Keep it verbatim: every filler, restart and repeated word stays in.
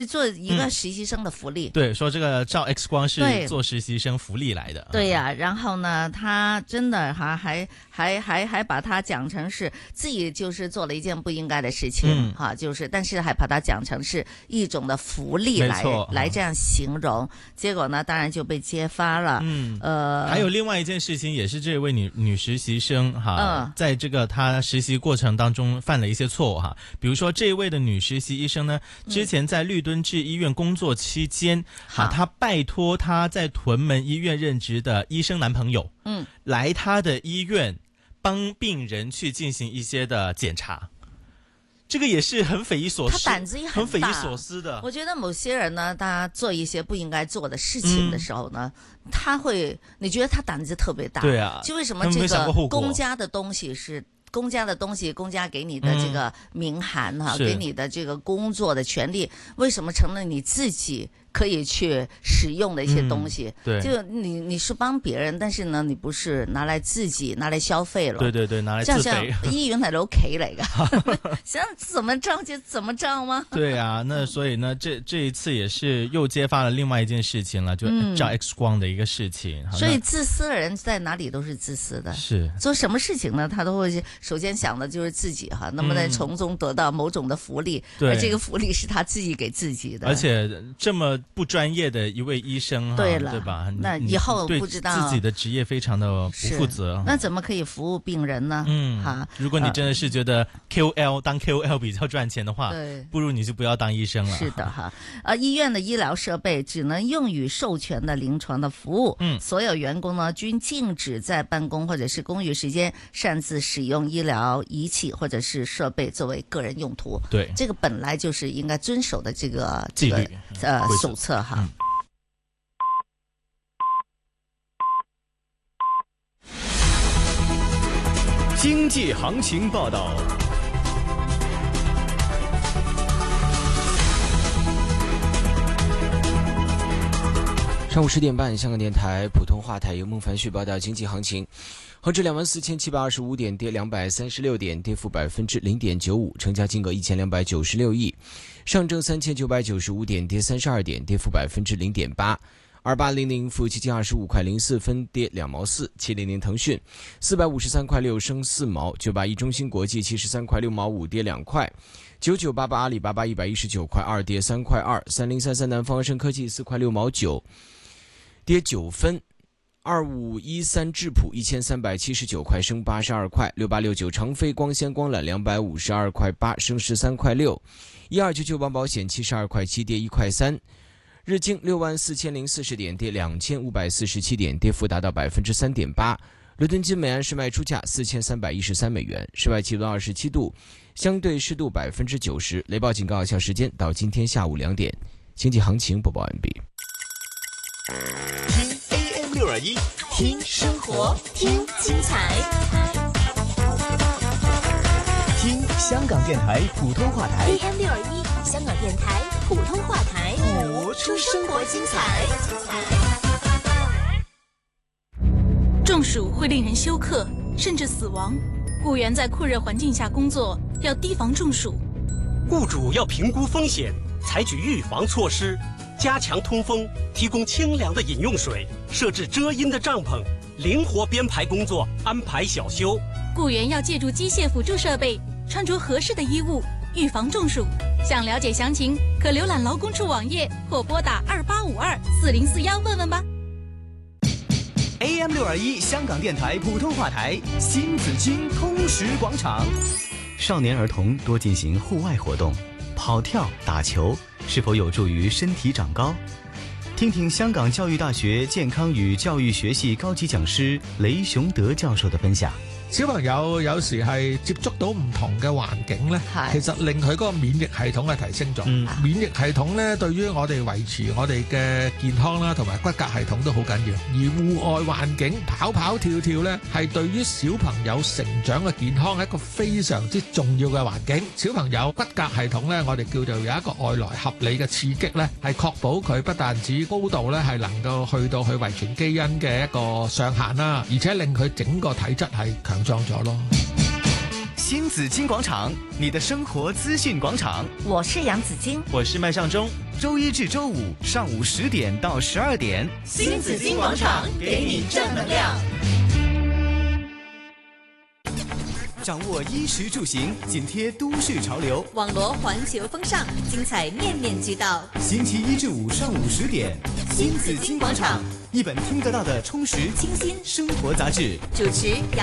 做一个实习生的福利。 嗯、对，说这个照 X 光是做实习生福利来的。 对呀、啊，然后呢，他真的哈还还还还把他讲成是自己就是做了一件不应该的事情、嗯、哈，就是但是还把它讲成是一种的福利来来这样形容，结果呢，当然就被揭发了。 嗯， 呃， 还有另外一件事情，也是这位女女实习生哈、嗯，在这个她实习过程当中犯了一些错误哈，比如说这一位的女实习医生呢，之前在绿敦治医院工作期间，嗯、啊，她拜托她在屯门医院任职的医生男朋友，嗯，来她的医院帮病人去进行一些的检查。这个也是很匪夷所思， 他胆子也很大， 很匪夷所思的。 我觉得某些人呢，他做一些不应该做的事情的时候呢，嗯、他会，你觉得他胆子特别大。 对啊， 就为什么这个公家的东西是公家的东西，公家给你的这个名函哈、啊嗯，给你的这个工作的权利，为什么成了你自己可以去使用的一些东西？ 嗯、对， 就你你是帮别人，但是呢，你不是拿来自己拿来消费了。 对对對，拿來自肥。 醫院係你屋企嚟㗎，想怎麼着就怎麼着嗎？ 對啊，那所以呢，這這一次也是又揭發了另外一件事情了，就照 X 光的一個事情。 嗯、所以自私的人在哪裡都是自私的， 是做什麼事情呢？他都會首先想的就是自己哈，能不能從中得到某種的福利，嗯、而這個福利是他自己給自己的。 而且這麼不專業的一位醫生， 對了， 對吧？ 那以後不知道自己的職業非常的不負責， 那怎麼可以服務病人呢？ 嗯，哈，如果你真的是覺得 K O L、呃、當 K O L 比較賺錢的話，對，不如你就不要當醫生了。 是的哈，呃，醫院的醫療設備只能用於授權的臨床的服務，嗯，所有員工呢均禁止在辦公或者是公餘時間擅自使用醫療儀器或者是設備作為個人用途。 對， 這個本來就是應該遵守的這個紀律、這個、呃手冊哈。嗯經濟行情報道。 上午十點半，香港電台普通話台由孟凡旭報道經濟行情。恒指兩萬四千七百二十五點，跌兩百三十六點，跌幅百分之零點九五，成交金額一千兩百九十六億。上證三千九百九十五點，跌三十二點，跌幅百分之零點八。二八零零负七千二十五块零四分，跌两毛四。七零零腾讯四百五十三块六升四毛。九八一中芯国际七十三块六毛五跌两块。九九八八阿里巴巴一百一十九块二跌三块二。三零三三南方生科技四块六毛九跌九分。二五一三智普一千三百七十九块升八十二块。六八六九长飞光纤光缆两百五十二块八升十三块六。一二九九邦保险七十二块七跌一块三。日经六万四千零四十点跌两千五百四十七点，跌幅达到百分之三点八。伦敦金每安士卖出价四千三百一十三美元，室外气温二十七度，相对湿度百分之九十。雷暴警告有效时间到今天下午两点。经济行情播报完毕。 听 A M 六二一，听生活，听精彩，听香港电台普通话台 A M 六二一，香港电台普通话台， 活出生活精彩。 中暑会令人休克，甚至死亡。雇员在酷热环境下工作，要提防中暑。 雇主要评估风险，采取预防措施，加强通风，提供清凉的饮用水，设置遮阴的帐篷，灵活编排工作，安排小休。 雇员要借助机械辅助设备，穿着合适的衣物，预防中暑。想了解详情，可浏览劳工处网页或拨打二八五二四零四幺问问吧。 A M 六二一香港电台普通话台新紫荆通识广场，少年儿童多进行户外活动，跑跳、打球是否有助于身體長高？聽聽香港教育大學健康與教育學系高級講師雷雄德教授的分享。 小朋友有時係接觸到唔同嘅環境咧，其實令佢嗰個免疫系統係提升咗。嗯、免疫系統咧對於我哋維持我哋嘅健康啦，同埋骨骼系統都好緊要。而戶外環境跑跑跳跳咧，係對於小朋友成長嘅健康係一個非常之重要嘅環境。小朋友骨骼系統咧，我哋叫做有一個外來合理嘅刺激咧，係確保佢不但止高度咧係能夠去到佢遺傳基因嘅一個上限啦，而且令佢整個體質係強壯咗咯。 新紫金广场，你的生活资讯广场。 我是杨紫金， 我是麦尚中。 周一至周五上午十点到十二点， 新紫金广场给你正能量。 掌握衣食住行，紧贴都市潮流， 网罗环球风尚，精彩面面俱到。 星期一至五上午十点， 新紫金广场， 一本听得到的充实清新生活杂志。 主持杨。